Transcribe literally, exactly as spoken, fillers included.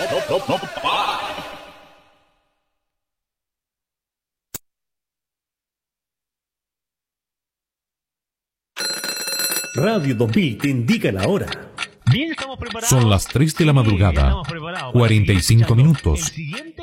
Radio dos mil te indica la hora. Bien, estamos preparados. Son las tres de la madrugada, Sí, estamos preparados para cuarenta y seguir cinco escuchando minutos. el siguiente